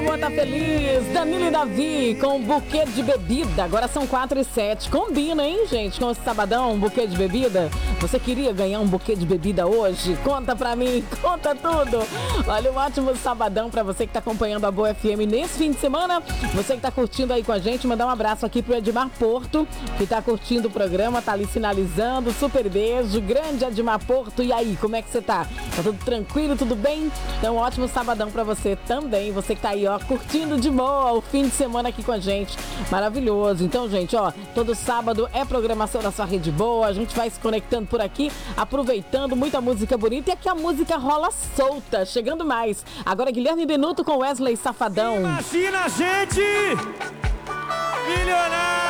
boa, tá feliz. Danilo e Davi com um buquê de bebida. Agora são 4h07. Combina, hein, gente, com esse sabadão, um buquê de bebida? Você queria ganhar um buquê de bebida hoje? Conta pra mim, conta tudo. Olha, um ótimo sabadão pra você que tá acompanhando a Boa FM nesse fim de semana. Você que tá curtindo aí com a gente, mandar um abraço aqui pro Edmar Porto, que tá curtindo o programa, tá ali sinalizando. Super beijo, grande Edmar Porto. E aí, como é que você tá? Tá tudo tranquilo, tudo bem? Então, um ótimo sabadão pra você também. Você que tá aí, ó, curtindo de boa o fim de semana aqui com a gente. Maravilhoso. Então, gente, ó, todo sábado é programação da sua Rede Boa. A gente vai se conectando por aqui, aproveitando muita música bonita. E aqui a música rola solta. Chegando mais. Agora, Guilherme Benuto com Wesley Safadão. Imagina a gente milionário!